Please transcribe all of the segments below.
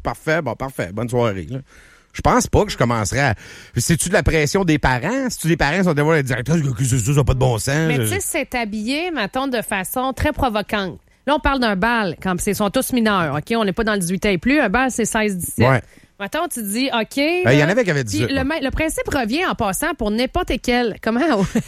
parfait, bonne soirée. Là. Je pense pas que je commencerais à... C'est-tu de la pression des parents? Si-tu les parents sont devant la directrice, ça n'a pas de bon sens. Mais tu sais, c'est habillé, mettons, de façon très provocante. Là, on parle d'un bal, quand ils sont tous mineurs, OK? On n'est pas dans le 18 ans et plus. Un bal, c'est 16-17. Ouais. Mettons, tu te dis, OK. Il y en avait qui avaient 18. Le principe revient en passant pour n'importe quel. Comment?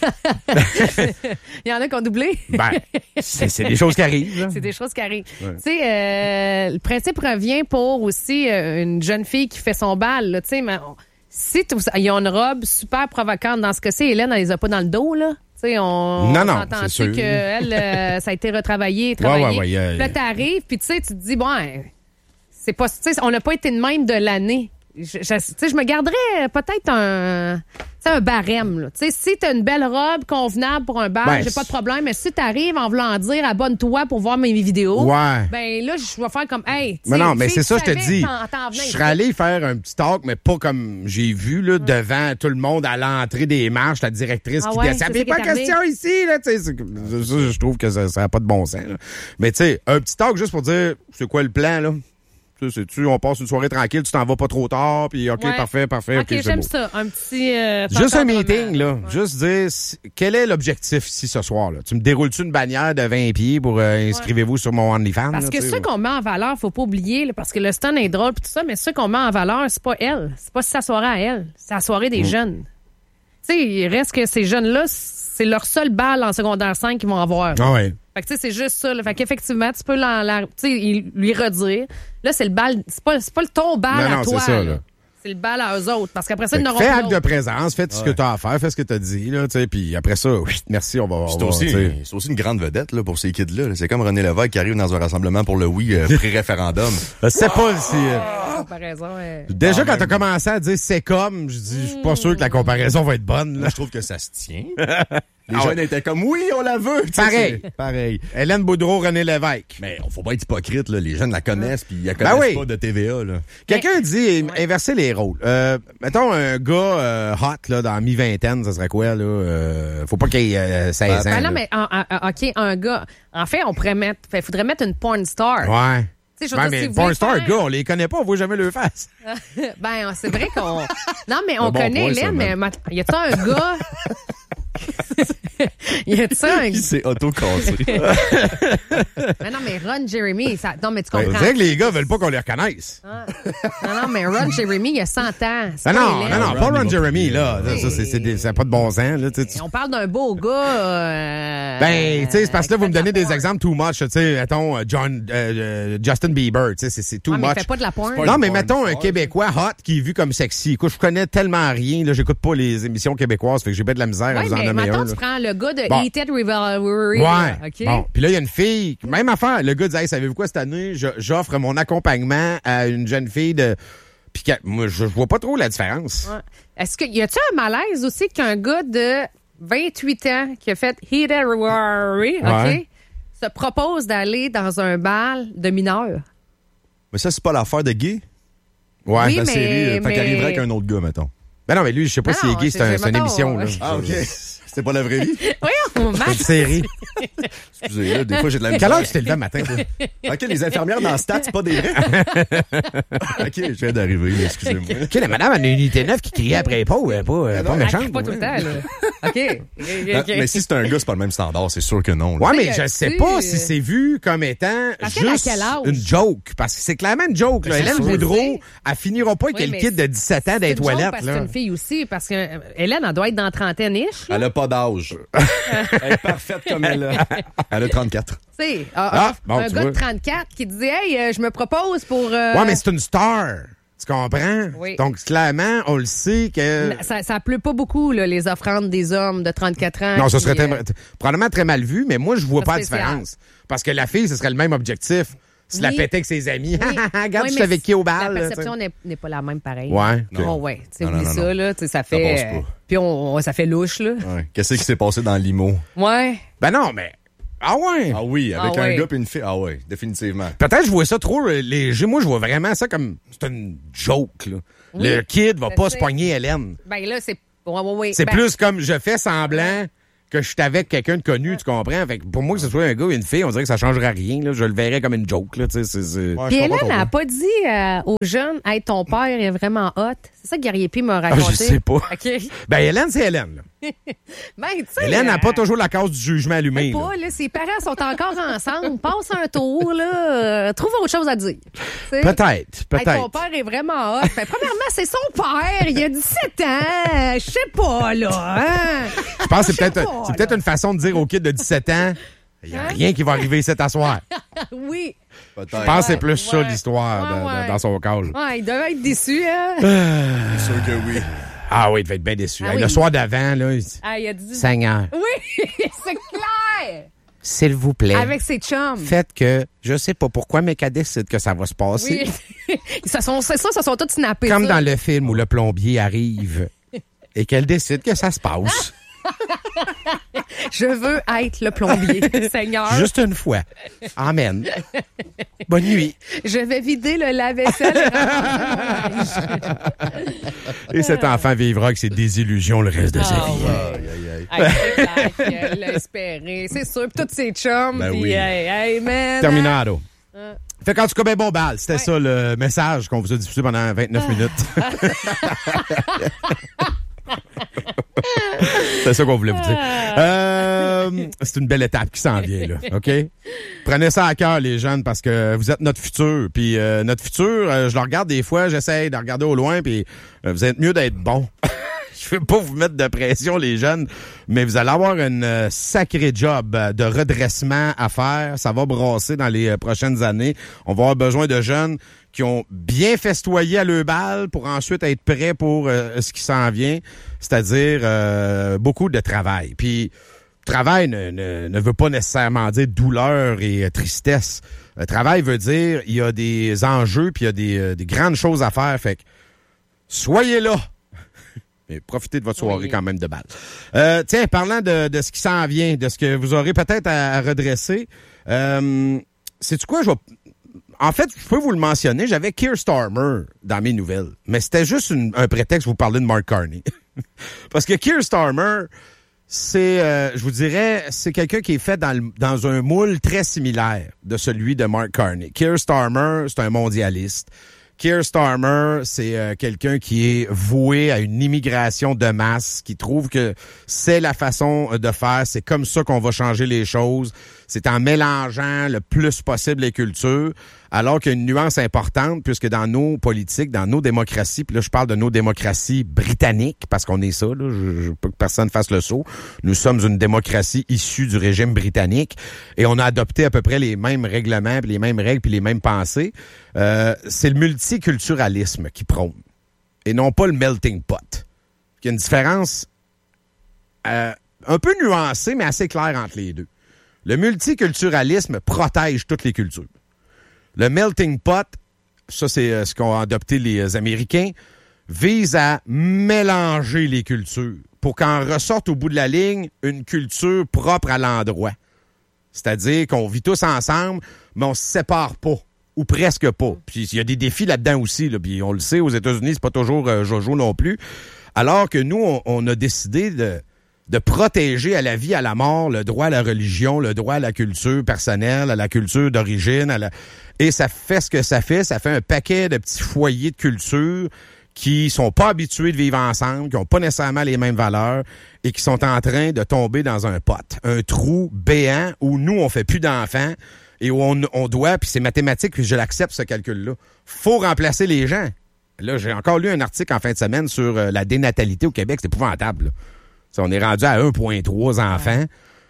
Il y en a qui ont doublé. Ben, c'est des choses qui arrivent. Là. C'est des choses qui arrivent. Ouais. Tu sais, le principe revient pour aussi une jeune fille qui fait son bal. Tu sais, si il y a une robe super provocante dans ce que c'est, Hélène, elle les a pas dans le dos, là. Tu sais, non, entend-tu qu'elle, ça a été retravaillé. Puis là, t'arrives, puis tu sais, tu te dis, bon, c'est pas, tu sais, on n'a pas été de même de l'année. Je me garderais peut-être un barème. Là. Si t'as une belle robe convenable pour un bal, j'ai pas de problème. Mais si t'arrives en voulant dire abonne-toi pour voir mes vidéos, ben là, je vais faire comme hey. Mais non, mais c'est ça, je te dis. Je serais allé faire un petit talk, mais pas comme j'ai vu là, devant tout le monde à l'entrée des marches, la directrice qui dit ça fait pas question ici. Là, ça, je trouve que ça n'a pas de bon sens. Là. Mais tu sais, un petit talk juste pour dire c'est quoi le plan, là? On passe une soirée tranquille, tu t'en vas pas trop tard, puis OK, parfait. OK, j'aime ça. Un petit... juste un meeting, là. Ouais. Juste dire, quel est l'objectif ici ce soir, là? Tu me déroules-tu une bannière de 20 pieds pour inscrivez-vous sur mon OnlyFans? Parce que ceux qu'on met en valeur, faut pas oublier, là, parce que le stun est drôle, puis tout ça, mais ceux qu'on met en valeur, c'est pas elle. C'est pas sa soirée à elle. C'est la soirée des jeunes. Tu sais, il reste que ces jeunes-là, c'est leur seul bal en secondaire 5 qu'ils vont avoir. Ah ouais. Fait que tu sais, c'est juste ça. Là. Fait qu'effectivement, tu peux lui redire. Là, c'est le bal. C'est pas le ton bal à toi. C'est ça, là. C'est le bal à eux autres. Parce qu'après ça, ils n'auront pas. Fais acte de présence, fais ce que tu as à faire, fais ce que tu as dit, là, tu sais, puis après ça, merci, on va. C'est aussi une grande vedette, là, pour ces kids-là. C'est comme René Lévesque qui arrive dans un rassemblement pour le oui pré-référendum. C'est pas si. Comparaison, déjà, quand t'as commencé à dire c'est comme, je dis, je suis pas sûr que la comparaison va être bonne, là. Moi, je trouve que ça se tient. Les jeunes étaient comme, oui, on la veut. Pareil. Hélène Boudreau, René Lévesque. Mais faut pas être hypocrite, là. Les jeunes la connaissent, puis ils connaissent pas de TVA, là. Quelqu'un dit inverser les rôles. Mettons un gars hot, là, dans mi-vingtaine, ça serait quoi, là? Faut pas qu'il ait 16 ans. Non, mais, OK, un gars. En fait, faudrait mettre une porn star. Ouais. Mais porn star, gars, on les connaît pas, on voit jamais leur face. C'est vrai qu'on... Non, mais on connaît Hélène, mais y a-t-il un gars... Y a-t-il un... Il s'est auto-cassé. Mais non, mais Ron Jeremy, non, mais tu comprends. C'est vrai que les gars veulent pas qu'on les reconnaisse. Non, mais Ron Jeremy, il a 100 ans. Non, pas Ron Jeremy, là. Ça n'a pas de bon sens, là. On parle d'un beau gars. Tu sais, c'est parce que là, vous me donnez des exemples too much. Tu sais, mettons, Justin Bieber, tu sais, c'est too much. Mais il fait pas de la porn. Non, mais mettons un Québécois hot qui est vu comme sexy. Écoute, je connais tellement rien, là. J'écoute pas les émissions québécoises, fait que j'ai pas de la misère à vous en nommer un. Tu prends le gars de Heated Rivalry. Ouais. Okay. Bon. Puis là, il y a une fille, même affaire. Le gars dit, hey, savez-vous quoi, cette année, j'offre mon accompagnement à une jeune fille de... Puis moi, je vois pas trop la différence. Ouais. Est-ce que y a-tu un malaise aussi qu'un gars de 28 ans qui a fait Heated Rivalry, se propose d'aller dans un bal de mineurs? Mais ça, c'est pas l'affaire de gay? Ouais, oui, la série. Fait qu'il arriverait avec un autre gars, mettons. Ben non, mais lui, je sais pas s'il est gay, c'est une émission. Là. Ah, OK. C'était pas la vraie vie? Voyons, Max. C'est une série. Excusez, là, des fois, j'ai de la misère. Quelle heure tu t'es levé le matin, toi? OK, les infirmières dans Stats, c'est pas des vrais. OK, je viens d'arriver, excusez-moi. OK, la madame a une unité 9 qui criait après les pauvres, pas méchante. Pas tout le temps, là. OK. Mais si c'est un gars, c'est pas le même standard, c'est sûr que non. Ouais, mais je sais pas si c'est vu comme étant juste une joke. Parce que c'est clairement une joke, là. Hélène Boudreau, elle finira pas avec le kid de 17 ans des toilettes, là. C'est une fille aussi, parce que Hélène, elle doit être dans la trentaine-ish. Elle a pas d'âge. Elle est parfaite comme elle est. Elle a 34. Tu sais, un gars de 34 qui disait, hey, je me propose pour... Ouais, mais c'est une star. Tu comprends? Oui. Donc, clairement, on le sait que... Ça pleut pas beaucoup, là, les offrandes des hommes de 34 ans. Non, ça serait probablement très mal vu, mais moi, je vois pas la différence. Parce que la fille, ce serait le même objectif. Si la pétait avec ses amis. Regarde, je suis avec qui au bal. La perception n'est pas la même pareil. Ouais. Non, ouais. Tu sais, oublie ça, là. Ça fait. Puis ça fait louche, là. Ouais. Qu'est-ce qui s'est passé dans l'IMO? Ouais. Ben non, mais. Ah ouais? Ah oui, avec un gars et une fille. Ah ouais, définitivement. Peut-être je vois ça trop léger. Moi, je vois vraiment ça comme. C'est une joke, là. Oui, le kid va pas se pogner Hélène. Ben là, c'est. Ouais. C'est plus comme je fais semblant que je suis avec quelqu'un de connu, tu comprends? Fait que pour moi, que ce soit un gars ou une fille, on dirait que ça changerait rien. Là. Je le verrais comme une joke. Là, Puis Hélène n'a pas dit aux jeunes, hey, ton père est vraiment hot. C'est ça que Guerrier-P m'a raconté. Je sais pas. Okay. Ben, Hélène, c'est Hélène. Hélène n'a pas toujours la case du jugement allumé. Pas, là, ses parents sont encore ensemble. Passe un tour, là. Trouve autre chose à dire. T'sais? Peut-être. Hey, ton père est vraiment hot. Ben, premièrement, c'est son père. Il a 17 ans. Je sais pas, là. Hein? Je pense que c'est peut-être une façon de dire au kid de 17 ans, il n'y a rien qui va arriver cet asseoir. Oui. Je pense que c'est plus ça l'histoire dans son cas. Ouais, il devait être déçu, hein? C'est sûr que oui. Ah oui, il devait être bien déçu. Le soir d'avant, là, il a dit... Seigneur. Oui, c'est clair. S'il vous plaît. Avec ses chums. Faites que, je sais pas pourquoi, mais qu'elle décide que ça va se passer. Oui. ça sont tous snappés. Comme dans le film où le plombier arrive et qu'elle décide que ça se passe. Je veux être le plombier, Seigneur. Juste une fois. Amen. Bonne nuit. Je vais vider le lave-vaisselle. Et cet enfant vivra avec ses désillusions le reste de sa vie. Elle l'a espéré, c'est sûr. Puis tous ses chums. Ben puis, oui. hey, man. Terminado. Fait qu'en tout cas, ben bon bal. C'était ça le message qu'on vous a diffusé pendant 29 minutes. C'est ça qu'on voulait vous dire. C'est une belle étape qui s'en vient, là. OK? Prenez ça à cœur, les jeunes, parce que vous êtes notre futur. Puis notre futur, je le regarde des fois, j'essaie de regarder au loin, puis vous êtes mieux d'être bon. Je veux pas vous mettre de pression, les jeunes, mais vous allez avoir une sacrée job de redressement à faire. Ça va brasser dans les prochaines années. On va avoir besoin de jeunes qui ont bien festoyé à leur balle pour ensuite être prêts pour ce qui s'en vient, c'est-à-dire beaucoup de travail. Puis, travail ne veut pas nécessairement dire douleur et tristesse. Le travail veut dire il y a des enjeux puis il y a des grandes choses à faire. Fait que, soyez là! Mais profitez de votre soirée quand même de balle. Tiens, parlant de ce qui s'en vient, de ce que vous aurez peut-être à redresser, sais-tu quoi? En fait, je peux vous le mentionner, j'avais Keir Starmer dans mes nouvelles, mais c'était juste un prétexte pour vous parler de Mark Carney. Parce que Keir Starmer, c'est, je vous dirais, c'est quelqu'un qui est fait dans un moule très similaire de celui de Mark Carney. Keir Starmer, c'est un mondialiste. Keir Starmer, c'est quelqu'un qui est voué à une immigration de masse, qui trouve que c'est la façon de faire, c'est comme ça qu'on va changer les choses. C'est en mélangeant le plus possible les cultures, alors qu'il y a une nuance importante, puisque dans nos politiques, dans nos démocraties, puis là je parle de nos démocraties britanniques, parce qu'on est ça, là, je peux que personne fasse le saut. Nous sommes une démocratie issue du régime britannique, et on a adopté à peu près les mêmes règlements, puis les mêmes règles, puis les mêmes pensées. C'est le multiculturalisme qui prône, et non pas le melting pot. Il y a une différence un peu nuancée, mais assez claire entre les deux. Le multiculturalisme protège toutes les cultures. Le melting pot, ça c'est ce qu'ont adopté les Américains, vise à mélanger les cultures pour qu'en ressorte au bout de la ligne une culture propre à l'endroit. C'est-à-dire qu'on vit tous ensemble, mais on se sépare pas, ou presque pas. Puis il y a des défis là-dedans aussi, là, puis on le sait, aux États-Unis, c'est pas toujours jojo non plus. Alors que nous, on a décidé de protéger à la vie, à la mort, le droit à la religion, le droit à la culture personnelle, à la culture d'origine. Et ça fait ce que ça fait. Ça fait un paquet de petits foyers de culture qui sont pas habitués de vivre ensemble, qui ont pas nécessairement les mêmes valeurs et qui sont en train de tomber dans un pot. Un trou béant où nous, on fait plus d'enfants et où on doit, puis c'est mathématique, puis je l'accepte, ce calcul-là. Faut remplacer les gens. Là, j'ai encore lu un article en fin de semaine sur la dénatalité au Québec. C'est épouvantable, là. On est rendu à 1,3 enfants.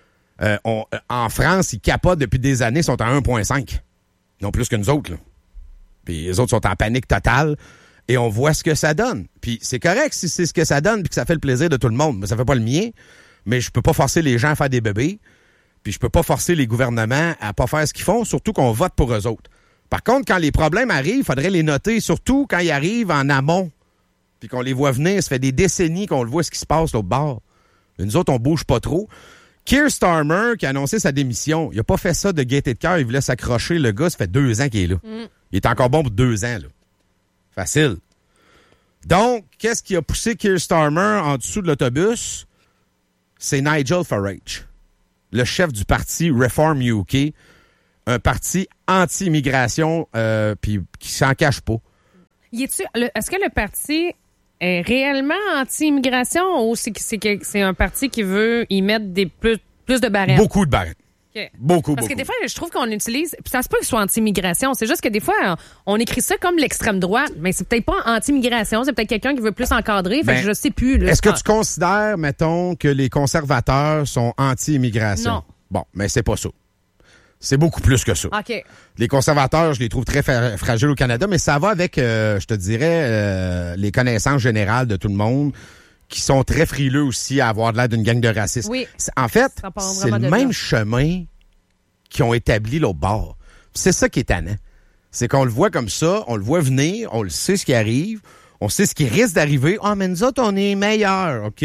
En France, ils capotent depuis des années, sont à 1,5. Non plus que nous autres, là. Puis les autres sont en panique totale. Et on voit ce que ça donne. Puis c'est correct si c'est ce que ça donne puis que ça fait le plaisir de tout le monde. Mais ça fait pas le mien. Mais je peux pas forcer les gens à faire des bébés. Puis je peux pas forcer les gouvernements à pas faire ce qu'ils font, surtout qu'on vote pour eux autres. Par contre, quand les problèmes arrivent, il faudrait les noter, surtout quand ils arrivent en amont. Puis qu'on les voit venir. Ça fait des décennies qu'on le voit ce qui se passe l'autre bord. Nous autres, on bouge pas trop. Keir Starmer, qui a annoncé sa démission, il a pas fait ça de gaieté de cœur, il voulait s'accrocher. Le gars, ça fait 2 ans qu'il est là. Il est encore bon pour 2 ans, là. Facile. Donc, qu'est-ce qui a poussé Keir Starmer en dessous de l'autobus? c'est Nigel Farage, le chef du parti Reform UK, un parti anti-immigration puis qui s'en cache pas. Est-ce que le parti est réellement anti-immigration ou c'est un parti qui veut y mettre plus de barèmes? Beaucoup de barèmes. Okay. Beaucoup. Parce que des fois, je trouve qu'on utilise... Puis ça se peut que ce soit anti-immigration. C'est juste que des fois, on écrit ça comme l'extrême droite. Mais c'est peut-être pas anti-immigration. C'est peut-être quelqu'un qui veut plus encadrer. Fait que je sais plus. Là, est-ce que tu considères, mettons, que les conservateurs sont anti-immigration? Non. Bon, mais c'est pas ça. C'est beaucoup plus que ça. OK. Les conservateurs, je les trouve très fragiles au Canada, mais ça va avec, je te dirais, les connaissances générales de tout le monde qui sont très frileux aussi à avoir de l'air d'une gang de racistes. Oui. En fait, c'est le même chemin qu'ils ont établi l'autre bord. C'est ça qui est tannant. C'est qu'on le voit comme ça, on le voit venir, on le sait ce qui arrive, on sait ce qui risque d'arriver. Ah, mais nous autres, on est meilleurs, OK?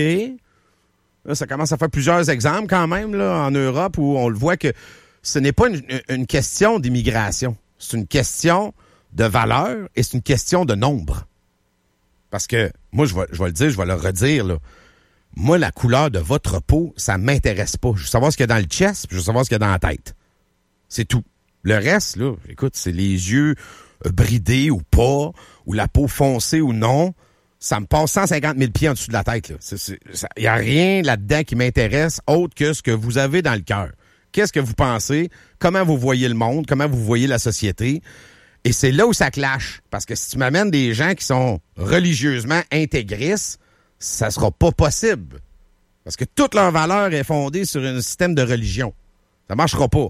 Là, ça commence à faire plusieurs exemples quand même là, en Europe où on le voit que ce n'est pas une question d'immigration. C'est une question de valeur et c'est une question de nombre. Parce que, moi, je vais le dire, je vais le redire, là. Moi, la couleur de votre peau, ça m'intéresse pas. Je veux savoir ce qu'il y a dans le chest, puis je veux savoir ce qu'il y a dans la tête. C'est tout. Le reste, là, écoute, c'est les yeux bridés ou pas, ou la peau foncée ou non. Ça me passe 150 000 pieds en dessous de la tête, là. Il n'y a rien là-dedans qui m'intéresse autre que ce que vous avez dans le cœur. Qu'est-ce que vous pensez? Comment vous voyez le monde? Comment vous voyez la société? Et c'est là où ça clash. Parce que si tu m'amènes des gens qui sont religieusement intégristes, ça sera pas possible. Parce que toute leur valeur est fondée sur un système de religion. Ça marchera pas.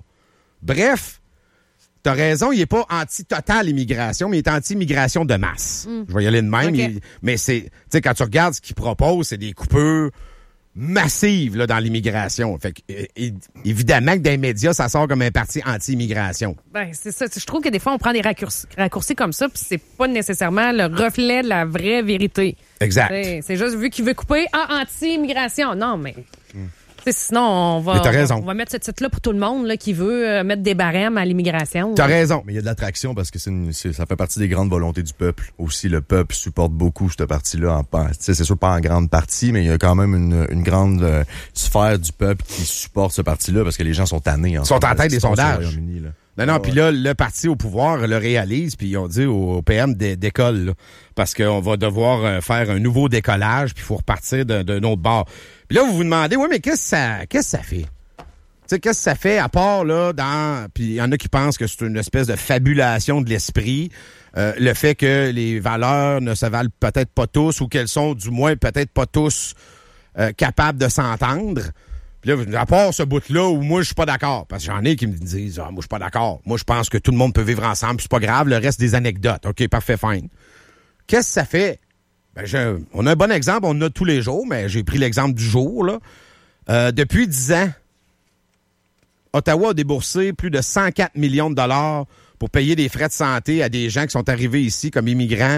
Bref, t'as raison, il est pas anti-total immigration, mais il est anti-immigration de masse. Je vais y aller de même. Okay. Mais c'est, tu sais, quand tu regardes ce qu'il propose, c'est des coupures massive là, dans l'immigration. Fait que, évidemment que dans les médias, ça sort comme un parti anti-immigration. Ben, c'est ça. Je trouve que des fois, on prend des raccourcis comme ça, puis c'est pas nécessairement le reflet de la vraie vérité. Exact. C'est juste vu qu'il veut couper anti-immigration. Non, mais... Sinon, on va mettre ce titre-là pour tout le monde là, qui veut mettre des barèmes à l'immigration. T'as raison. Mais il y a de l'attraction parce que ça fait partie des grandes volontés du peuple. Aussi, le peuple supporte beaucoup cette partie-là. C'est sûr pas en grande partie, mais il y a quand même une grande sphère du peuple qui supporte ce parti-là parce que les gens sont tannés. Ils sont en tête des sondages. Non, puis là, le parti au pouvoir le réalise, puis ils ont dit au PM d'école, parce qu'on va devoir faire un nouveau décollage, puis il faut repartir d'un autre bord. Puis là, vous vous demandez, oui, mais qu'est-ce que ça fait? Tu sais, qu'est-ce que ça fait à part, là, puis il y en a qui pensent que c'est une espèce de fabulation de l'esprit, le fait que les valeurs ne se valent peut-être pas tous, ou qu'elles sont du moins peut-être pas tous capables de s'entendre. Puis là, à part ce bout-là où moi, je suis pas d'accord, parce que j'en ai qui me disent, moi, je suis pas d'accord. Moi, je pense que tout le monde peut vivre ensemble, c'est pas grave, le reste des anecdotes. OK, parfait, fine. Qu'est-ce que ça fait? Ben, on a un bon exemple, on en a tous les jours, mais j'ai pris l'exemple du jour, là. Depuis 10 ans, Ottawa a déboursé plus de 104 millions de dollars pour payer des frais de santé à des gens qui sont arrivés ici comme immigrants,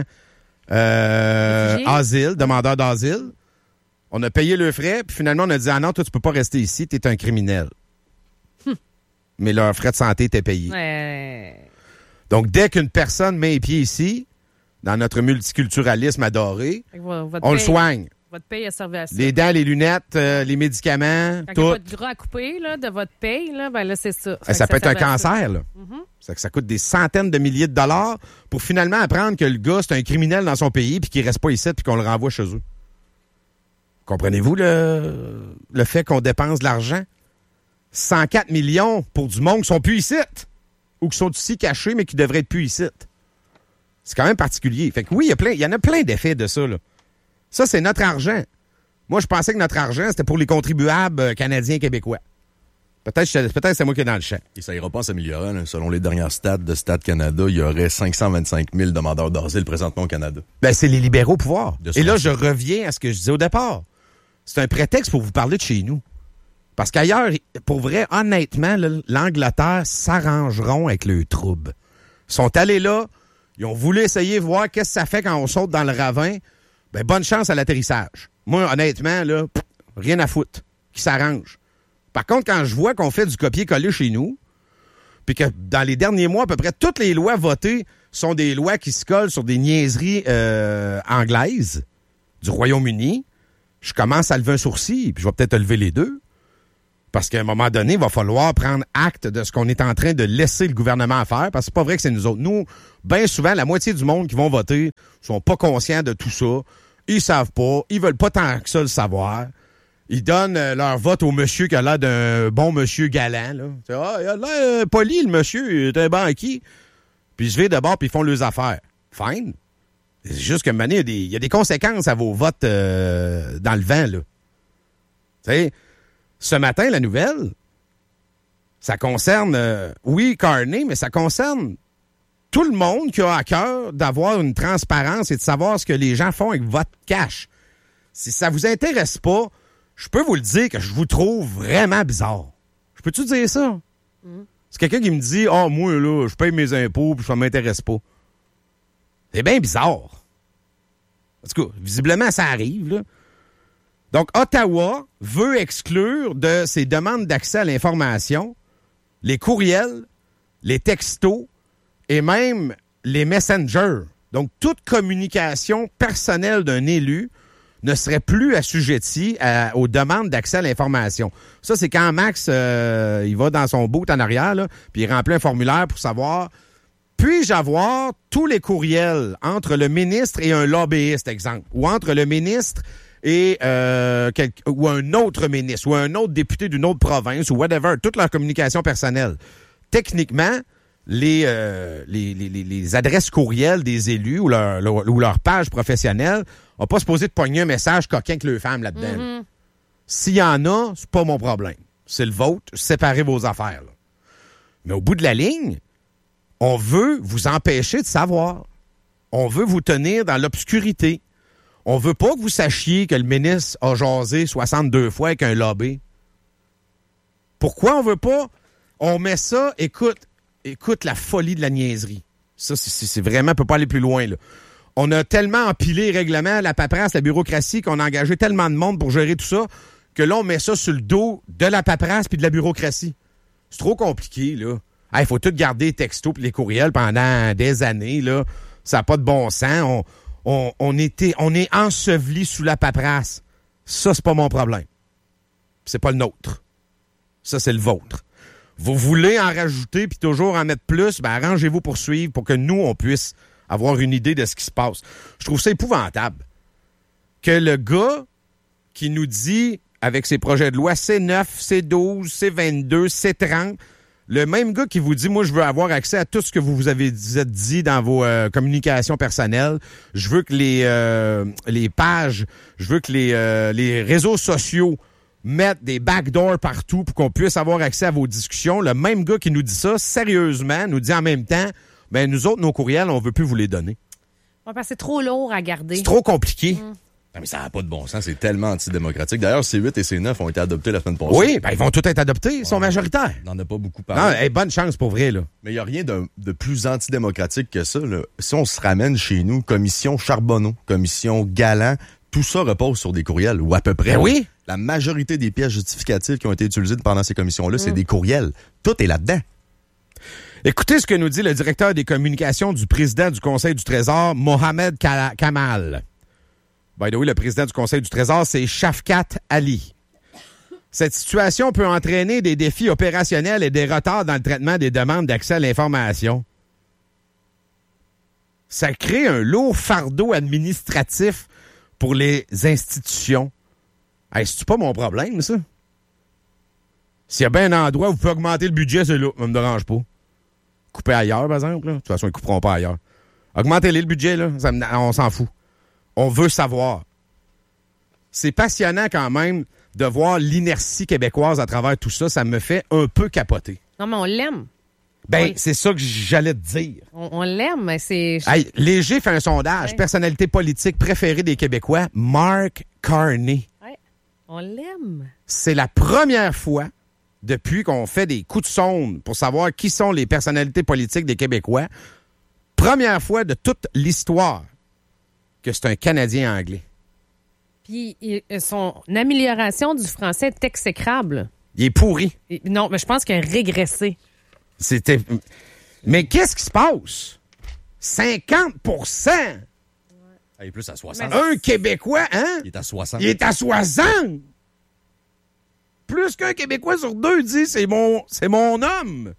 demandeurs d'asile. On a payé le frais, puis finalement, on a dit, ah non, toi, tu peux pas rester ici, t'es un criminel. Mais leurs frais de santé étaient payés. Donc, dès qu'une personne met les pieds ici, dans notre multiculturalisme adoré, on le soigne. Votre paye a servi à ça. Les dents, les lunettes, les médicaments, quand tout. Quand il n'y a pas de gras à couper là, de votre paye, là, ben là, c'est ça. Ça peut être un cancer, là. Ça coûte des centaines de milliers de dollars pour finalement apprendre que le gars, c'est un criminel dans son pays puis qu'il reste pas ici puis qu'on le renvoie chez eux. Comprenez-vous le fait qu'on dépense de l'argent? 104 millions pour du monde qui sont plus ici ou qui sont ici cachés mais qui devraient être plus ici. C'est quand même particulier. Fait que oui, il y en a plein d'effets de ça, là. Ça, c'est notre argent. Moi, je pensais que notre argent, c'était pour les contribuables canadiens et québécois. Peut-être c'est moi qui est dans le champ. Et ça ira pas en s'améliorant. Là. Selon les dernières stats de Stats Canada, il y aurait 525 000 demandeurs d'asile présentement au Canada. Ben, c'est les libéraux au pouvoir. Et là, je reviens à ce que je disais au départ. C'est un prétexte pour vous parler de chez nous. Parce qu'ailleurs, pour vrai, honnêtement, là, l'Angleterre s'arrangeront avec le trouble. Ils sont allés là, ils ont voulu essayer de voir qu'est-ce que ça fait quand on saute dans le ravin. Ben, bonne chance à l'atterrissage. Moi, honnêtement, là, rien à foutre. Qui s'arrange. Par contre, quand je vois qu'on fait du copier-coller chez nous, puis que dans les derniers mois, à peu près toutes les lois votées sont des lois qui se collent sur des niaiseries anglaises du Royaume-Uni, je commence à lever un sourcil, puis je vais peut-être lever les deux. Parce qu'à un moment donné, il va falloir prendre acte de ce qu'on est en train de laisser le gouvernement faire, parce que c'est pas vrai que c'est nous autres. Nous, bien souvent, la moitié du monde qui vont voter sont pas conscients de tout ça. Ils savent pas, ils veulent pas tant que ça le savoir. Ils donnent leur vote au monsieur qui a l'air d'un bon monsieur galant. Là. Il a l'air poli, le monsieur, il est un banquier. Puis je vais d'abord, puis ils font leurs affaires. Fine. C'est juste que maintenant, il y a des conséquences à vos votes dans le vent. Là. Tu sais, ce matin, la nouvelle, ça concerne, oui, Carney, mais ça concerne tout le monde qui a à cœur d'avoir une transparence et de savoir ce que les gens font avec votre cash. Si ça vous intéresse pas, je peux vous le dire que je vous trouve vraiment bizarre. Je peux-tu dire ça? C'est quelqu'un qui me dit « Ah, moi, là, je paye mes impôts puis ça m'intéresse pas. » C'est bien bizarre. En tout cas, visiblement, ça arrive, là. Donc, Ottawa veut exclure de ses demandes d'accès à l'information les courriels, les textos et même les messengers. Donc, toute communication personnelle d'un élu ne serait plus assujettie aux demandes d'accès à l'information. Ça, c'est quand Max, il va dans son boot en arrière, là, puis il remplit un formulaire pour savoir, puis-je avoir tous les courriels entre le ministre et un lobbyiste, exemple, ou entre le ministre et ou un autre ministre, ou un autre député d'une autre province, ou whatever, toute leur communication personnelle. Techniquement, les adresses courriels des élus ou leur page professionnelle n'ont pas supposé de pogner un message coquin avec leur femme là-dedans. Mm-hmm. S'il y en a, c'est pas mon problème. C'est le vôtre, séparez vos affaires. Là. Mais au bout de la ligne, on veut vous empêcher de savoir. On veut vous tenir dans l'obscurité. On veut pas que vous sachiez que le ministre a jasé 62 fois avec un lobby. Pourquoi on veut pas? On met ça, écoute la folie de la niaiserie. Ça, c'est vraiment, on peut pas aller plus loin, là. On a tellement empilé les règlements, la paperasse, la bureaucratie, qu'on a engagé tellement de monde pour gérer tout ça, que là, on met ça sur le dos de la paperasse puis de la bureaucratie. C'est trop compliqué, là. Il faut tout garder les textos puis les courriels pendant des années, là. Ça n'a pas de bon sens. On est enseveli sous la paperasse. Ça, c'est pas mon problème. C'est pas le nôtre. Ça, c'est le vôtre. Vous voulez en rajouter puis toujours en mettre plus, ben arrangez-vous pour suivre pour que nous, on puisse avoir une idée de ce qui se passe. Je trouve ça épouvantable que le gars qui nous dit, avec ses projets de loi C9, C12, C22, C30, le même gars qui vous dit, moi, je veux avoir accès à tout ce que vous avez dit dans vos communications personnelles. Je veux que les pages, je veux que les réseaux sociaux mettre des backdoors partout pour qu'on puisse avoir accès à vos discussions. Le même gars qui nous dit ça, sérieusement, nous dit en même temps, ben nous autres, nos courriels, on veut plus vous les donner. Ouais, parce que c'est trop lourd à garder. C'est trop compliqué. Non, mais ça n'a pas de bon sens, c'est tellement antidémocratique. D'ailleurs, C8 et C9 ont été adoptés la semaine passée. Oui, ben ils vont tous être adoptés, ils sont majoritaires. On n'en a pas beaucoup parlé. Non, bonne chance pour vrai, là. Mais il n'y a rien de plus antidémocratique que ça, là. Si on se ramène chez nous, commission Charbonneau, commission Galland, tout ça repose sur des courriels, ou à peu près. Ben oui. La majorité des pièces justificatives qui ont été utilisées pendant ces commissions-là, c'est des courriels. Tout est là-dedans. Écoutez ce que nous dit le directeur des communications du président du Conseil du Trésor, Mohamed Kamal. By the way, le président du Conseil du Trésor, c'est Shafkat Ali. Cette situation peut entraîner des défis opérationnels et des retards dans le traitement des demandes d'accès à l'information. Ça crée un lourd fardeau administratif pour les institutions. Hey, c'est pas mon problème, ça? S'il y a bien un endroit où vous pouvez augmenter le budget, c'est là. Ça me dérange pas. Couper ailleurs, par exemple. Là. De toute façon, ils couperont pas ailleurs. Augmentez-les le budget, là. On s'en fout. On veut savoir. C'est passionnant quand même de voir l'inertie québécoise à travers tout ça. Ça me fait un peu capoter. Non, mais on l'aime. Ben, oui. C'est ça que j'allais te dire. On l'aime, mais c'est... Hey, Léger fait un sondage. Ouais. Personnalité politique préférée des Québécois, Mark Carney. Ouais. On l'aime. C'est la première fois depuis qu'on fait des coups de sonde pour savoir qui sont les personnalités politiques des Québécois. Première fois de toute l'histoire que c'est un Canadien anglais. Puis son amélioration du français est exécrable. Il est pourri. Non, mais je pense qu'il a régressé. C'était... Mais qu'est-ce qui se passe? 50%! Il est plus à 60. Un Québécois, hein? Il est à 60. Il est à 60! Plus qu'un Québécois sur 2 dit c'est mon homme.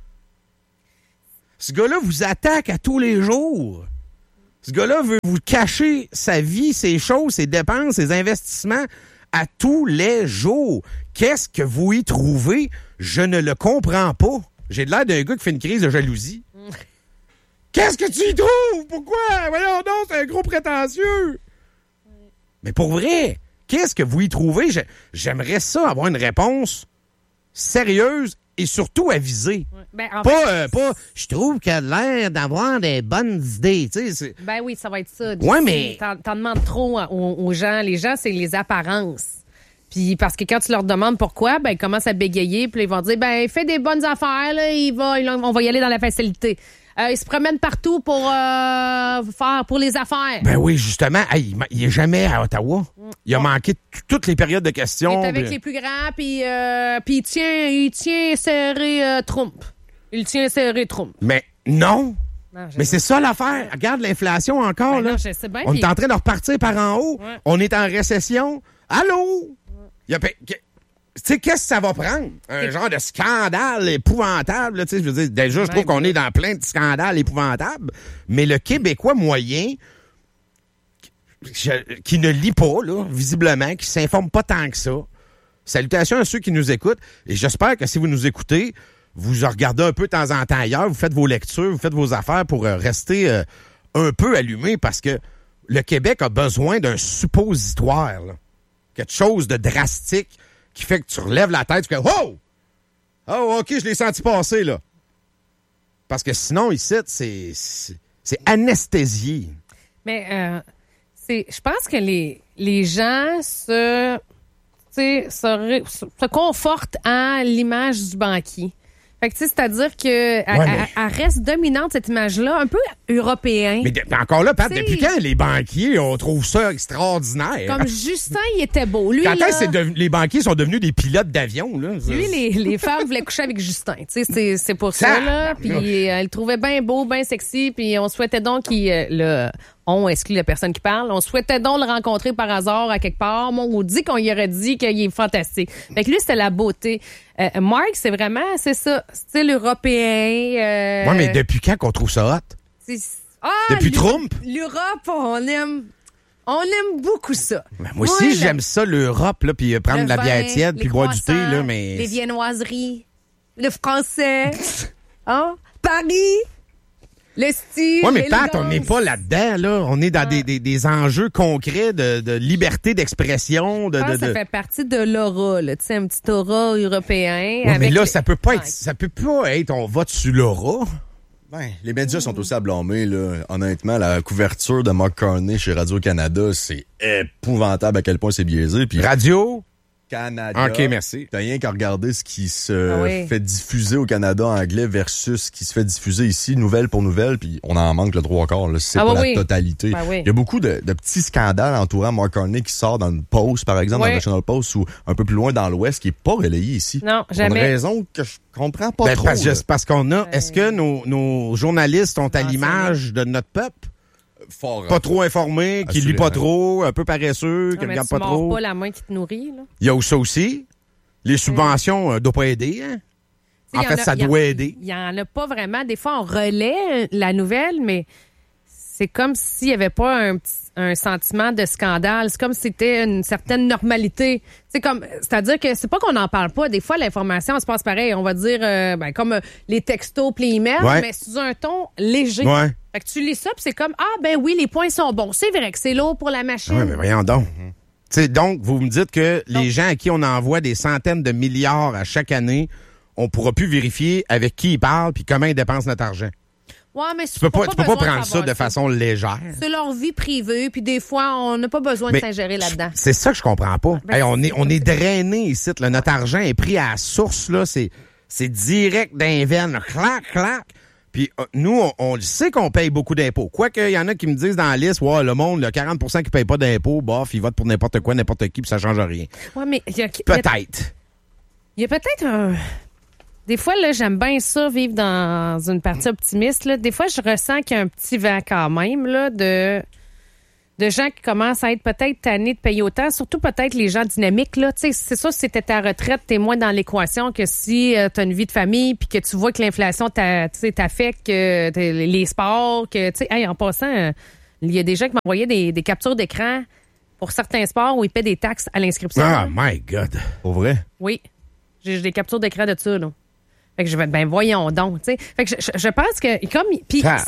Ce gars-là vous attaque à tous les jours. Ce gars-là veut vous cacher sa vie, ses choses, ses dépenses, ses investissements à tous les jours. Qu'est-ce que vous y trouvez? Je ne le comprends pas. J'ai l'air d'un gars qui fait une crise de jalousie. Qu'est-ce que tu y trouves? Pourquoi? Voyons donc, c'est un gros prétentieux. Mais pour vrai, qu'est-ce que vous y trouvez? J'aimerais ça avoir une réponse sérieuse et surtout avisée. Ben, pas, je trouve qu'il a l'air d'avoir des bonnes idées. Tu sais, ben oui, ça va être ça. Ouais, mais... T'en demandes trop aux gens. Les gens, c'est les apparences. Puis parce que quand tu leur demandes pourquoi, ben ils commencent à bégayer, puis ils vont dire, ben fais des bonnes affaires, là, on va y aller dans la facilité. Ils se promènent partout pour les affaires. Ben oui, justement. Hey, il est jamais à Ottawa. Il a manqué toutes les périodes de questions. Il est avec les plus grands, puis il tient serré Trump. Il tient serré Trump. Mais non. Mais c'est ça l'affaire. Regarde l'inflation encore. Ben là. Non, je sais bien, on est en train de repartir par en haut. Ouais. On est en récession. Allô? Tu sais, qu'est-ce que ça va prendre? Un genre de scandale épouvantable. Je veux dire, déjà, je trouve qu'on est dans plein de scandales épouvantables. Mais le Québécois moyen, qui ne lit pas, là, visiblement, qui s'informe pas tant que ça. Salutations à ceux qui nous écoutent. Et j'espère que si vous nous écoutez, vous regardez un peu de temps en temps ailleurs, vous faites vos lectures, vous faites vos affaires pour rester un peu allumé parce que le Québec a besoin d'un suppositoire, là. Quelque chose de drastique qui fait que tu relèves la tête, tu fais « Oh! Oh, OK, je l'ai senti passer, là. » Parce que sinon, ici, c'est anesthésié. Mais je pense que les gens se confortent à l'image du banquier. Fait que, c'est-à-dire que elle reste dominante, cette image-là, un peu européen. Mais encore là, Pat, depuis quand les banquiers, on trouve ça extraordinaire? Comme Justin, il était beau. Lui, quand est-ce que les banquiers sont devenus des pilotes d'avion, là? Lui, les femmes voulaient coucher avec Justin. Tu sais, c'est pour ça, là. Puis elle le trouvait bien beau, bien sexy, puis on souhaitait donc on exclut la personne qui parle. On souhaitait donc le rencontrer par hasard à quelque part. On dit qu'on y aurait dit qu'il est fantastique. Fait que lui, c'était la beauté. Mark, c'est ça, style européen. Oui, mais depuis quand qu'on trouve ça hot? Depuis Trump? L'Europe, on aime beaucoup ça. Ben, moi aussi, j'aime ça, l'Europe, là, puis prendre de la bière tiède, puis boire du thé, là, mais... Les viennoiseries, le français, Paris... Le style. Oui, mais Pat, on n'est pas là-dedans, là. On est dans des enjeux concrets de liberté d'expression. Ça fait partie de l'aura, là. Tu sais, un petit aura européen. Oui, mais là, ça peut pas être on vote sur l'aura. Ben, les médias sont aussi à blâmer, là. Honnêtement, la couverture de Mark Carney chez Radio-Canada, c'est épouvantable à quel point c'est biaisé. Puis Radio-Canada. OK, merci. T'as rien qu'à regarder ce qui se fait diffuser au Canada anglais versus ce qui se fait diffuser ici, nouvelle pour nouvelle, puis on en manque le 3/4, là, c'est pas la totalité. Il y a beaucoup de petits scandales entourant Mark Carney qui sort dans le Post, par exemple, dans le National Post, ou un peu plus loin dans l'Ouest, qui est pas relayé ici. Non, jamais. Pour une raison que je comprends pas trop. Parce qu'on a... Est-ce que nos journalistes sont à l'image de notre peuple? Pas trop informé, qui lit pas trop, un peu paresseux, qui regarde pas trop. Tu pas la main qui te nourrit, là. Il y a ça aussi. Les subventions ne doivent pas aider, hein? En fait, ça doit aider. Il y en a pas vraiment. Des fois, on relaie la nouvelle, mais c'est comme s'il y avait pas un sentiment de scandale. C'est comme si c'était une certaine normalité. C'est-à-dire que c'est pas qu'on n'en parle pas. Des fois, l'information se passe pareil. On va dire, comme les textos, les emails, mais sous un ton léger. Ouais. Fait que tu lis ça, puis c'est comme, les points sont bons. C'est vrai que c'est lourd pour la machine. Oui, mais voyons donc. Donc, vous me dites que les gens à qui on envoie des centaines de milliards à chaque année, on pourra plus vérifier avec qui ils parlent puis comment ils dépensent notre argent. Ouais, mais tu peux pas prendre ça de façon légère. C'est leur vie privée, puis des fois, on n'a pas besoin de s'ingérer là-dedans. C'est ça que je comprends pas. On est drainé ici. Là, notre argent est pris à la source. Là, c'est direct d'un veine. Clac, clac. Puis nous, on le sait qu'on paye beaucoup d'impôts. Quoique, il y en a qui me disent dans la liste, le monde, le 40% qui paye pas d'impôts, bof, ils votent pour n'importe quoi, n'importe qui, puis ça change rien. Ouais, mais peut-être. Il y a peut-être un... Des fois, là, j'aime bien ça, vivre dans une partie optimiste. Là. Des fois, je ressens qu'il y a un petit vent quand même, là, de gens qui commencent à être peut-être tannés de payer autant, surtout peut-être les gens dynamiques. Là. C'est ça, si t'es à retraite, t'es moins dans l'équation que si t'as une vie de famille puis que tu vois que l'inflation t'affecte, les sports, que en passant, il y a des gens qui m'envoyaient des captures d'écran pour certains sports où ils paient des taxes à l'inscription. Ah, my God! Pour vrai? Oui. J'ai des captures d'écran de ça, là. Fait que je vais, voyons donc, tu sais. Fait que je pense que, comme, puis, ouais.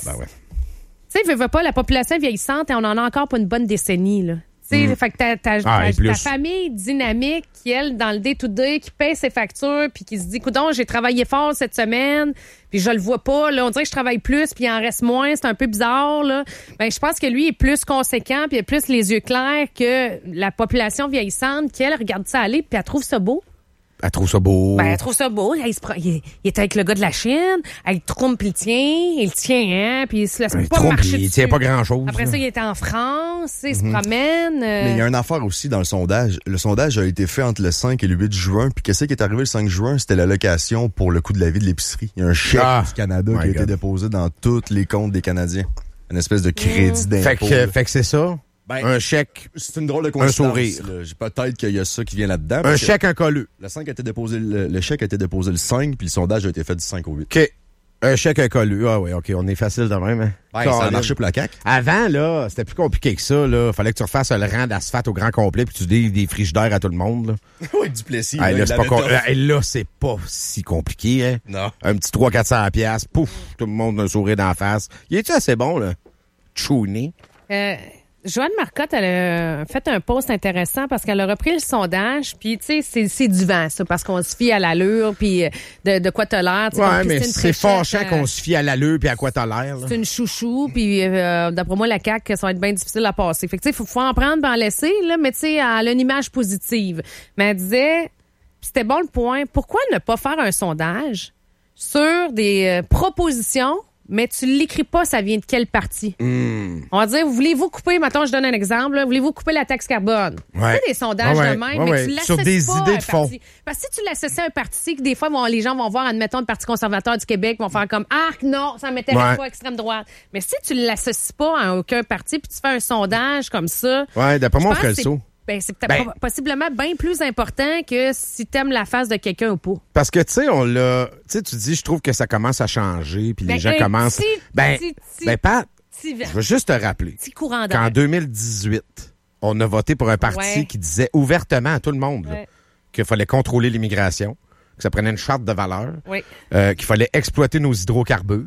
Tu sais, veux pas, la population vieillissante, on en a encore pas une bonne décennie, là. Tu sais, fait que ta famille dynamique qui, elle, dans le day-to-day, qui paie ses factures, puis qui se dit, coudonc, j'ai travaillé fort cette semaine, puis je le vois pas, là, on dirait que je travaille plus, puis il en reste moins, c'est un peu bizarre, là. Ben, je pense que lui est plus conséquent, puis il a plus les yeux clairs que la population vieillissante, qui, elle, regarde ça aller, puis elle trouve ça beau. Elle trouve ça beau. Ben, elle trouve ça beau. Il est avec le gars de la Chine. Il trompe, il le tient, hein. Puis il se laisse pas marcher dessus. Il tient pas grand-chose. Après ça, il est en France, il se promène. Mais il y a une affaire aussi dans le sondage. Le sondage a été fait entre le 5 et le 8 juin. Puis qu'est-ce qui est arrivé le 5 juin? C'était l'allocation pour le coût de la vie de l'épicerie. Il y a un chèque du Canada qui a été déposé dans tous les comptes des Canadiens. Une espèce de crédit d'impôt. Fait que c'est ça. Ben, un chèque, c'est une drôle de coïncidence. Un sourire. Peut-être qu'il y a ça qui vient là-dedans. Un chèque, un colleux. Le chèque a été déposé le 5, puis le sondage a été fait du 5 au 8. OK. Un chèque, un colleux. Ah oui, OK, on est facile de même. Hein? Ben, ça a marché pour la CAQ. Avant, là, c'était plus compliqué que ça. Là. Fallait que tu refasses le rang d'asphalte au grand complet, puis tu dis des frigidaires à tout le monde. Là. Oui, du Plessis. Là, c'est pas si compliqué. Hein? Non. Un petit 300-400$, pouf, tout le monde a un sourire d'en face. Il est-tu assez bon, là? Chouné. Joanne Marcotte, elle a fait un post intéressant parce qu'elle a repris le sondage, puis tu sais, c'est du vent, ça, parce qu'on se fie à l'allure, puis de quoi t'as l'air. Ouais, mais c'est fâchant qu'on se fie à l'allure puis à quoi t'as l'air. C'est une chouchou, puis d'après moi, la CAQ, ça va être bien difficile à passer. Fait que tu sais, faut en prendre, puis en laisser, là, mais tu sais, elle a une image positive. Mais elle disait, c'était bon le point, pourquoi ne pas faire un sondage sur des propositions, mais tu l'écris pas, ça vient de quel parti? On va dire, voulez-vous couper, mettons, je donne un exemple, là, voulez-vous couper la taxe carbone? Ouais. Tu sais, des sondages de même, mais tu l'associes sur des pas idées à un de fond. parti. Parce que si tu l'associes à un parti, que des fois, les gens vont voir, admettons, le Parti conservateur du Québec, vont faire comme, non, ça m'intéresse pas, extrême droite. Mais si tu l'associes pas à aucun parti, puis tu fais un sondage comme ça. Ouais, d'après moi, on ferait le saut. Ben, c'est peut-être possiblement bien plus important que si t'aimes la face de quelqu'un ou pas. Parce que, tu sais, on l'a... Tu sais, tu dis, je trouve que ça commence à changer, puis les gens commencent... Pat, je veux juste te rappeler qu'en 2018, on a voté pour un parti qui disait ouvertement à tout le monde qu'il fallait contrôler l'immigration, que ça prenait une charte de valeur, qu'il fallait exploiter nos hydrocarbures,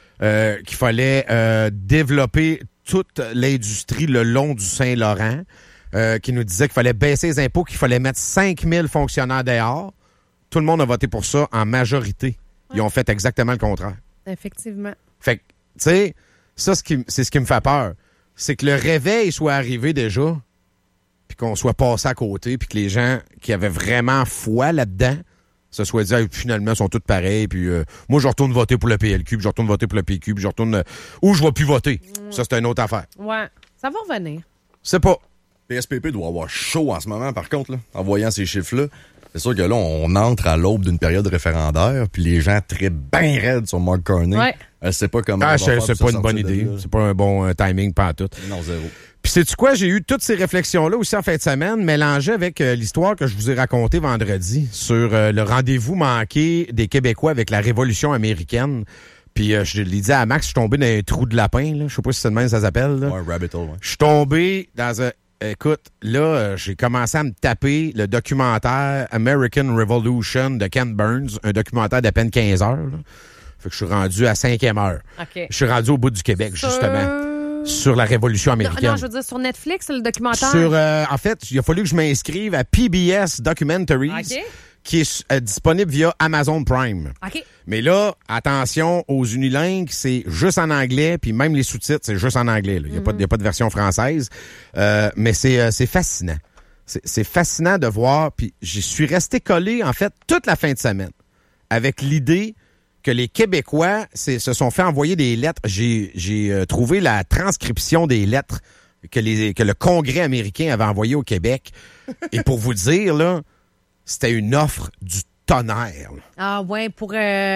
qu'il fallait développer toute l'industrie le long du Saint-Laurent, qui nous disait qu'il fallait baisser les impôts, qu'il fallait mettre 5000 fonctionnaires dehors. Tout le monde a voté pour ça en majorité. Ils ont fait exactement le contraire. Effectivement. Fait que, tu sais, ça, c'est ce qui me fait peur. C'est que le réveil soit arrivé déjà, puis qu'on soit passé à côté, puis que les gens qui avaient vraiment foi là-dedans se soient dit, finalement, ils sont tous pareils, puis moi, je retourne voter pour le PLQ, puis je retourne voter pour le PQ, puis je retourne... ou je vais plus voter. Ça, c'est une autre affaire. Ouais. Ça va revenir. C'est pas... PSPP doit avoir chaud en ce moment, par contre, là, en voyant ces chiffres-là. C'est sûr que là, on entre à l'aube d'une période référendaire, puis les gens très bien raides sur Mark Carney. Ouais. Elle sait pas comment... c'est pas une bonne idée. C'est pas un bon timing, pas en tout. Non, zéro. Puis sais-tu quoi? J'ai eu toutes ces réflexions-là aussi en fin de semaine, mélangées avec l'histoire que je vous ai racontée vendredi sur le rendez-vous manqué des Québécois avec la Révolution américaine. Puis je l'ai dit à Max, je suis tombé dans un trou de lapin, là. Je sais pas si c'est de même ça s'appelle, là. Ouais, rabbit hole, ouais. Je suis tombé dans un... Écoute, là, j'ai commencé à me taper le documentaire American Revolution de Ken Burns, un documentaire d'à peine 15 heures. Là. Fait que je suis rendu à 5e heure. Okay. Je suis rendu au bout du Québec, justement, sur la Révolution américaine. Non, je veux dire sur Netflix, le documentaire? En fait, il a fallu que je m'inscrive à PBS Documentaries. Okay. Qui est disponible via Amazon Prime. Okay. Mais là, attention, aux unilingues, c'est juste en anglais, puis même les sous-titres, c'est juste en anglais. Il n'y a pas de version française. Mais c'est fascinant. C'est fascinant de voir, puis j'y suis resté collé, en fait, toute la fin de semaine, avec l'idée que les Québécois se sont fait envoyer des lettres. J'ai trouvé la transcription des lettres que le Congrès américain avait envoyées au Québec. Et pour vous dire, là, c'était une offre du tonnerre. Ah ouais, pour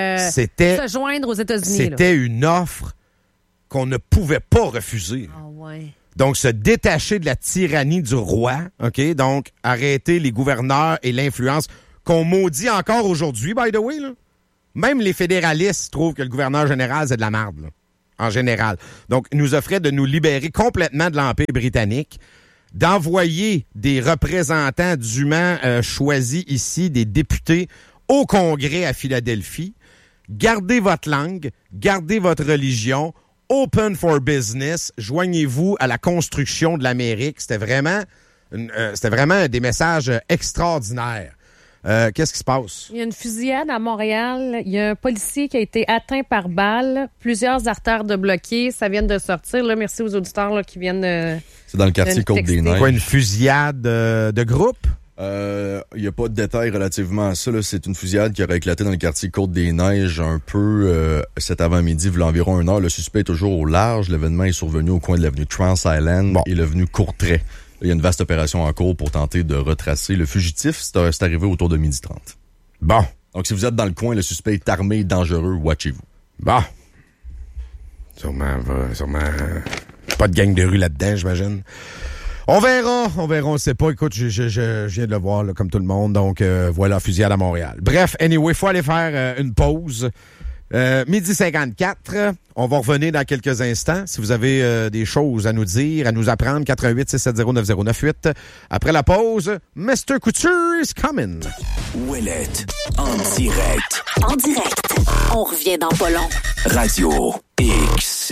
se joindre aux États-Unis. C'était une offre qu'on ne pouvait pas refuser. Ah ouais. Donc, se détacher de la tyrannie du roi, OK? Donc, arrêter les gouverneurs et l'influence qu'on maudit encore aujourd'hui, by the way, là. Même les fédéralistes trouvent que le gouverneur général, c'est de la merde, là, en général. Donc, il nous offrait de nous libérer complètement de l'Empire britannique, d'envoyer des représentants dûment choisis ici, des députés, au Congrès à Philadelphie. Gardez votre langue, gardez votre religion, open for business, joignez-vous à la construction de l'Amérique. C'était vraiment des messages extraordinaires. Qu'est-ce qui se passe? Il y a une fusillade à Montréal. Il y a un policier qui a été atteint par balle. Plusieurs artères de bloquées. Ça vient de sortir. Là, merci aux auditeurs là, qui viennent c'est dans le quartier Côte-des-Neiges. Quoi, une fusillade de groupe? Il n'y a pas de détails relativement à ça. Là. C'est une fusillade qui aurait éclaté dans le quartier Côte-des-Neiges un peu cet avant-midi, il y a environ 1 heure. Le suspect est toujours au large. L'événement est survenu au coin de l'avenue Trans Island et l'avenue Courtrai. Il y a une vaste opération en cours pour tenter de retracer le fugitif. C'est arrivé autour de 12h30. Bon. Donc, si vous êtes dans le coin, le suspect est armé et dangereux. Watchez-vous. Bon. Sûrement pas de gang de rue là-dedans, j'imagine. On verra, on sait pas. Écoute, je viens de le voir, là, comme tout le monde. Donc, voilà, fusillade à Montréal. Bref, anyway, faut aller faire une pause. 12h54, on va revenir dans quelques instants. Si vous avez des choses à nous dire, à nous apprendre, 88-670-9098. Après la pause, Mr. Couture is coming. Ouellette, en direct. En direct. On revient dans pas long. Radio X.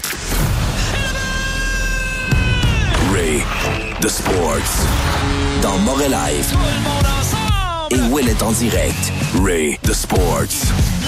Ray, The Sports. Dans Montréal Live. Et Ouellette en direct. Ray, The Sports.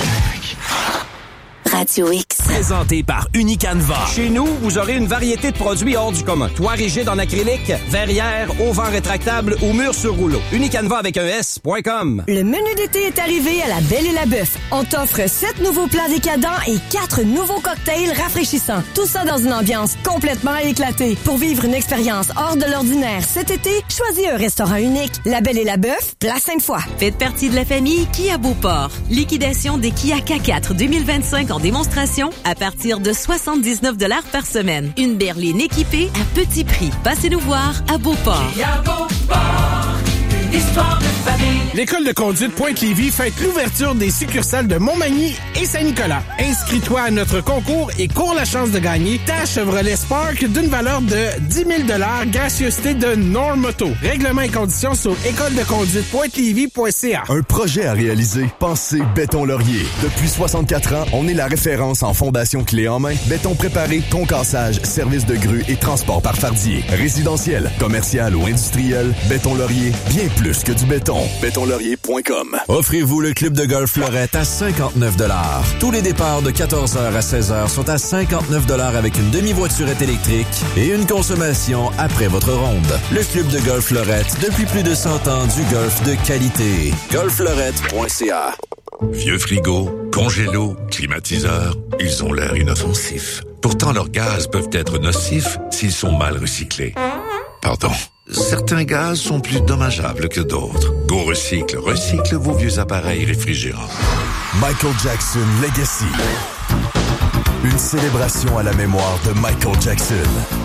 Radio X. Présenté par Unicanva. Chez nous, vous aurez une variété de produits hors du commun. Toit rigide en acrylique, verrière, auvent rétractable ou mur sur rouleau. Unicanva avec un S.com. Le menu d'été est arrivé à la Belle et la Bœuf. On t'offre 7 nouveaux plats décadents et 4 nouveaux cocktails rafraîchissants. Tout ça dans une ambiance complètement éclatée. Pour vivre une expérience hors de l'ordinaire cet été, choisis un restaurant unique. La Belle et la Bœuf, Place Sainte-Foy. Faites partie de la famille Kia Beauport. Liquidation des Kia K4 2025 en démonstration à partir de 79 $ par semaine. Une berline équipée à petit prix. Passez nous voir à Beauport. Kia Beauport, une histoire de famille. L'école de conduite Pointe-Lévis fête l'ouverture des succursales de Montmagny et Saint-Nicolas. Inscris-toi à notre concours et cours la chance de gagner ta Chevrolet Spark d'une valeur de 10 000 $, gracieuseté de Normoto. Règlements et conditions sur écoledeconduite.lévis.ca. Un projet à réaliser. Pensez Béton Laurier. Depuis 64 ans, on est la référence en fondation clé en main. Béton préparé, concassage, service de grue et transport par fardier. Résidentiel, commercial ou industriel, Béton Laurier, bien plus que du béton. Bétonlaurier.com. Offrez-vous le club de golf Fleurette à 59 $. Tous les départs de 14h à 16h sont à 59 $ avec une demi-voiturette électrique et une consommation après votre ronde. Le club de golf Fleurette, depuis plus de 100 ans, du golf de qualité. golffleurette.ca. Vieux frigo, congélo, climatiseur, ils ont l'air inoffensifs. Pourtant, leurs gaz peuvent être nocifs s'ils sont mal recyclés. Pardon. Certains gaz sont plus dommageables que d'autres. Go Recycle, recycle vos vieux appareils réfrigérants. Michael Jackson Legacy. Une célébration à la mémoire de Michael Jackson.